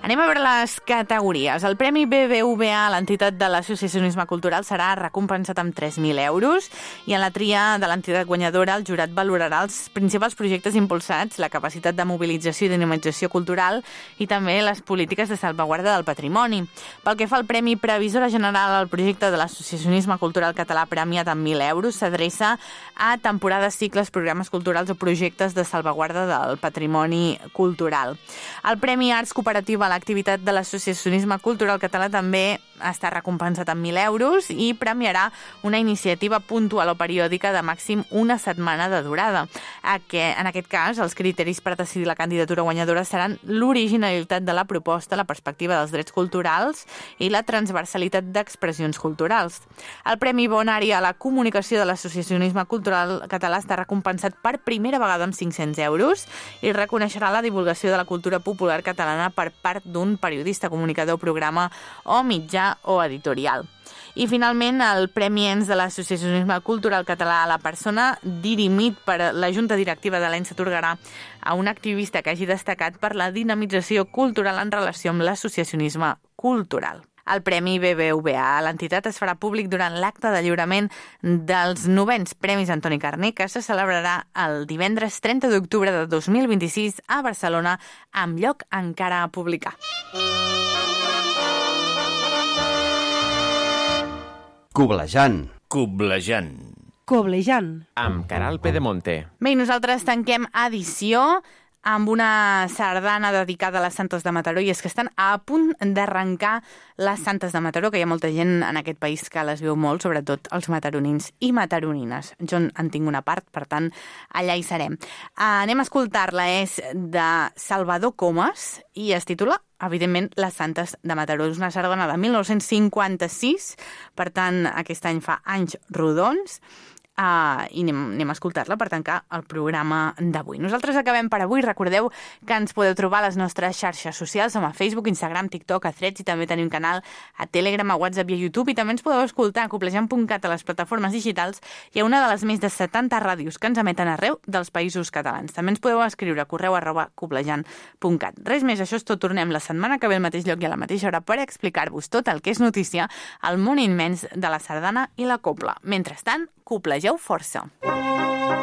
Anem a veure les categories. El Premi BBVA, l'entitat de l'associacionisme cultural, serà recompensat amb 3.000 euros i en la tria de l'entitat guanyadora el jurat valorarà els principals projectes impulsats, la capacitat de mobilització i dinamització cultural i també les polítiques de salvaguarda del patrimoni. Pel que fa al Premi Previsora General, el projecte de l'associacionisme cultural català premiat amb 1.000 euros s'adreça a temporades, cicles, programes culturals o projectes de salvaguarda del patrimoni cultural. El Premi Arts Cooperativa a l'activitat de l'associacionisme cultural català també està recompensat amb 1.000 euros i premiarà una iniciativa puntual o periòdica de màxim una setmana de durada. En aquest cas, els criteris per decidir la candidatura guanyadora seran l'originalitat de la proposta, la perspectiva dels drets culturals i la transversalitat d'expressions culturals. El Premi Bonari a la comunicació de l'associacionisme cultural català està recompensat per primera vegada amb 500 euros i reconeixerà la divulgació de la cultura popular catalana per part d'un periodista, comunicador, programa o mitjà o editorial. I finalment el Premi ENS de l'associacionisme cultural català a la persona dirimit per la Junta Directiva de l'ENS s'atorgarà a un activista que hagi destacat per la dinamització cultural en relació amb l'associacionisme cultural. El Premi BBVA a l'entitat es farà públic durant l'acte de lliurament dels 9ens Premis Antoni Carner, que se celebrarà el divendres 30 d'octubre de 2026 a Barcelona, amb lloc encara a publicar. Coblejant. Amb Caral Pedemonte. Bé, i nosaltres tanquem edició amb una sardana dedicada a les Santes de Mataró, i és que estan a punt d'arrencar les Santes de Mataró, que hi ha molta gent en aquest país que les viu molt, sobretot els mataronins i mataronines. Jo en tinc una part, per tant, allà hi serem. Anem a escoltar-la, és de Salvador Comas i es titula, evidentment, Les Santes de Mataró. És una sardana de 1956, per tant, aquest any fa anys rodons, i anem a escoltar-la per tancar el programa d'avui. Nosaltres acabem per avui. Recordeu que ens podeu trobar a les nostres xarxes socials, som a Facebook, Instagram, TikTok, a Threads, i també tenim canal a Telegram, a WhatsApp i a YouTube, i també ens podeu escoltar a coblejant.cat a les plataformes digitals i a una de les més de 70 ràdios que ens emeten arreu dels països catalans. També ens podeu escriure a correu@coblejant.cat. Res més, això és tot. Tornem la setmana que ve al mateix lloc i a la mateixa hora per explicar-vos tot el que és notícia al món immens de la sardana i la cobla. Mentrestant, coblegeu força.